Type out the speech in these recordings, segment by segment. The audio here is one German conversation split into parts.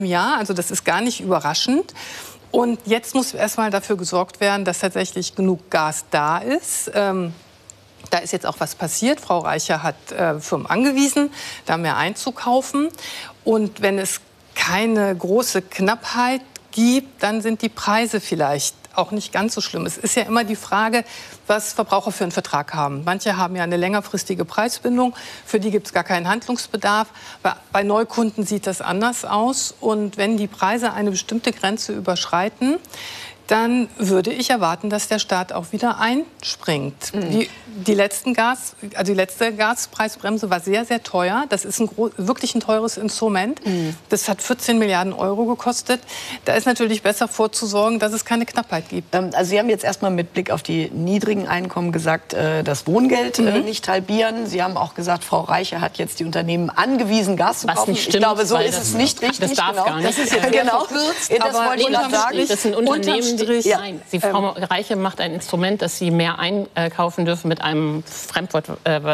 Ja, also das ist gar nicht überraschend. Und jetzt muss erstmal dafür gesorgt werden, dass tatsächlich genug Gas da ist. Da ist jetzt auch was passiert. Frau Reiche hat Firmen angewiesen, da mehr einzukaufen. Und wenn es keine große Knappheit gibt, dann sind die Preise vielleicht auch nicht ganz so schlimm. Es ist ja immer die Frage, was Verbraucher für einen Vertrag haben. Manche haben ja eine längerfristige Preisbindung, für die gibt es gar keinen Handlungsbedarf. Bei Neukunden sieht das anders aus. Und wenn die Preise eine bestimmte Grenze überschreiten, dann würde ich erwarten, dass der Staat auch wieder einspringt. Die letzte Gaspreisbremse war sehr, sehr teuer. Das ist wirklich ein teures Instrument. Das hat 14 Milliarden Euro gekostet. Da ist natürlich besser vorzusorgen, dass es keine Knappheit gibt. Also Sie haben jetzt erstmal mit Blick auf die niedrigen Einkommen gesagt, das Wohngeld nicht halbieren. Sie haben auch gesagt, Frau Reiche hat jetzt die Unternehmen angewiesen, Gas zu kaufen. Was nicht stimmt, ich glaube, so ist es nicht richtig. Das darf gar nicht. Das ist ja genau. Das wollte ich gerade sagen. Das sind Unternehmen, nein, Frau Reiche macht ein Instrument, dass sie mehr einkaufen dürfen mit einem Fremdwort.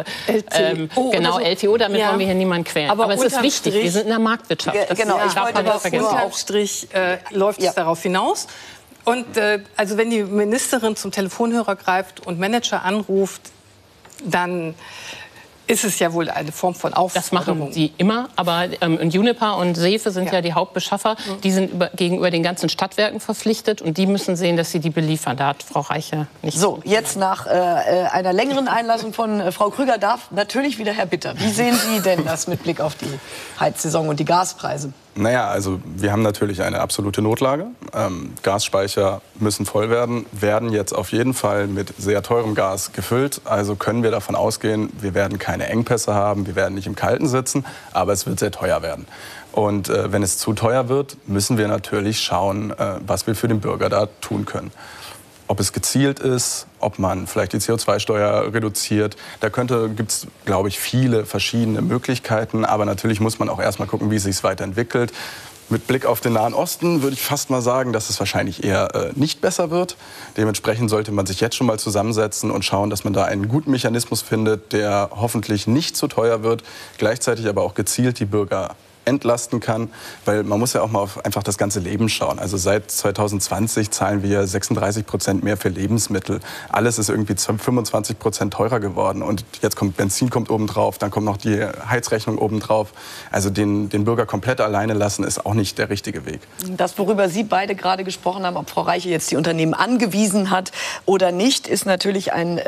Genau, LTO, damit wollen wir hier niemanden quälen. Aber es ist wichtig, wir sind in der Marktwirtschaft. Genau, ich wollte das vergessen. Unterm Strich läuft es darauf hinaus. Und also wenn die Ministerin zum Telefonhörer greift und Manager anruft, dann ist es ja wohl eine Form von Aufforderung. Das machen sie immer, aber Uniper und Sefe sind ja die Hauptbeschaffer. Die sind gegenüber den ganzen Stadtwerken verpflichtet und die müssen sehen, dass sie die beliefern. Da hat Frau Reiche nicht. So, jetzt nach einer längeren Einlassung von Frau Krüger darf natürlich wieder Herr Bitter. Wie sehen Sie denn das mit Blick auf die Heizsaison und die Gaspreise? Naja, also wir haben natürlich eine absolute Notlage. Gasspeicher müssen voll werden jetzt auf jeden Fall mit sehr teurem Gas gefüllt. Also können wir davon ausgehen, wir werden keine Engpässe haben, wir werden nicht im Kalten sitzen, aber es wird sehr teuer werden. Und wenn es zu teuer wird, müssen wir natürlich schauen, was wir für den Bürger da tun können. Ob es gezielt ist, ob man vielleicht die CO2-Steuer reduziert. Da gibt es, glaube ich, viele verschiedene Möglichkeiten. Aber natürlich muss man auch erst mal gucken, wie es sich weiterentwickelt. Mit Blick auf den Nahen Osten würde ich fast mal sagen, dass es wahrscheinlich eher nicht besser wird. Dementsprechend sollte man sich jetzt schon mal zusammensetzen und schauen, dass man da einen guten Mechanismus findet, der hoffentlich nicht zu teuer wird, gleichzeitig aber auch gezielt die Bürger entlasten kann, weil man muss ja auch mal auf einfach das ganze Leben schauen. Also seit 2020 zahlen wir 36% mehr für Lebensmittel. Alles ist irgendwie 25% teurer geworden und jetzt kommt Benzin obendrauf, dann kommt noch die Heizrechnung obendrauf. Also den Bürger komplett alleine lassen ist auch nicht der richtige Weg. Das, worüber Sie beide gerade gesprochen haben, ob Frau Reiche jetzt die Unternehmen angewiesen hat oder nicht, ist natürlich ein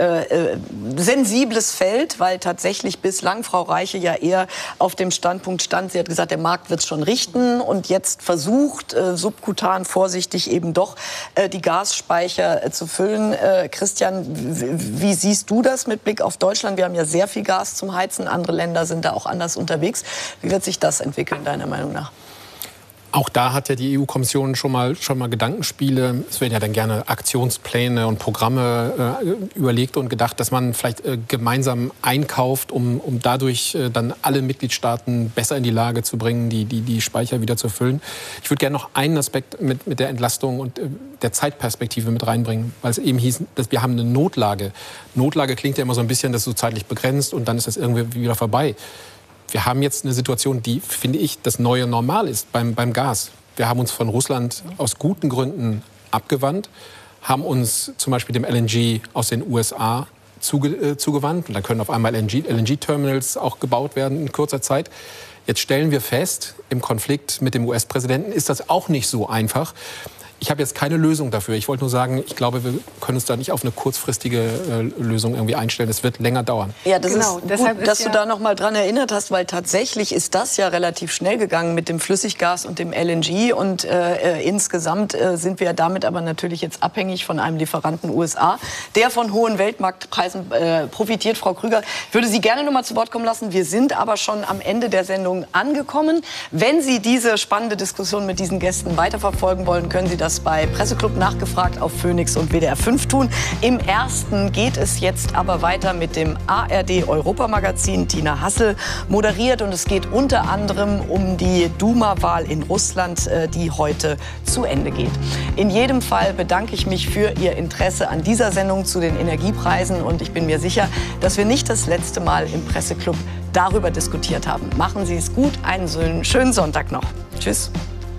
sensibles Feld, weil tatsächlich bislang Frau Reiche ja eher auf dem Standpunkt stand. Sie hat gesagt, der Markt wird es schon richten und jetzt versucht, subkutan vorsichtig eben doch die Gasspeicher zu füllen. Christian, wie siehst du das mit Blick auf Deutschland? Wir haben ja sehr viel Gas zum Heizen, andere Länder sind da auch anders unterwegs. Wie wird sich das entwickeln, deiner Meinung nach? Auch da hat ja die EU-Kommission schon mal Gedankenspiele. Es werden ja dann gerne Aktionspläne und Programme überlegt und gedacht, dass man vielleicht gemeinsam einkauft, um dadurch dann alle Mitgliedstaaten besser in die Lage zu bringen, die Speicher wieder zu füllen. Ich würde gerne noch einen Aspekt mit der Entlastung und der Zeitperspektive mit reinbringen, weil es eben hieß, dass wir haben eine Notlage. Notlage klingt ja immer so ein bisschen, das ist so zeitlich begrenzt und dann ist das irgendwie wieder vorbei. Wir haben jetzt eine Situation, die, finde ich, das neue Normal ist beim Gas. Wir haben uns von Russland aus guten Gründen abgewandt, haben uns zum Beispiel dem LNG aus den USA zugewandt. Und dann können auf einmal LNG-Terminals auch gebaut werden in kurzer Zeit. Jetzt stellen wir fest, im Konflikt mit dem US-Präsidenten ist das auch nicht so einfach. Ich habe jetzt keine Lösung dafür. Ich wollte nur sagen, ich glaube, wir können uns da nicht auf eine kurzfristige Lösung irgendwie einstellen. Es wird länger dauern. Ja, das ist gut, dass du da noch mal dran erinnert hast, weil tatsächlich ist das ja relativ schnell gegangen mit dem Flüssiggas und dem LNG. Und insgesamt sind wir damit aber natürlich jetzt abhängig von einem Lieferanten USA, der von hohen Weltmarktpreisen profitiert. Frau Krüger, ich würde Sie gerne noch mal zu Wort kommen lassen. Wir sind aber schon am Ende der Sendung angekommen. Wenn Sie diese spannende Diskussion mit diesen Gästen weiterverfolgen wollen, können Sie das bei Presseclub nachgefragt auf Phoenix und WDR 5 tun. Im ersten geht es jetzt aber weiter mit dem ARD-Europamagazin. Tina Hassel moderiert und es geht unter anderem um die Duma-Wahl in Russland, die heute zu Ende geht. In jedem Fall bedanke ich mich für Ihr Interesse an dieser Sendung zu den Energiepreisen und ich bin mir sicher, dass wir nicht das letzte Mal im Presseclub darüber diskutiert haben. Machen Sie es gut, einen schönen Sonntag noch. Tschüss.